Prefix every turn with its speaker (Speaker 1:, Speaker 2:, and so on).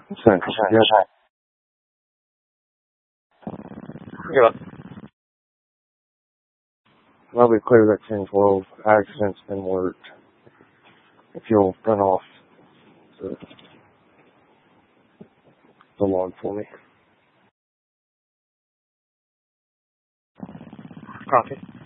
Speaker 1: Thanks. Yes. Yeah. I'll be clear that 1012 accent's been worked. If you'll run off the log for me.
Speaker 2: Copy.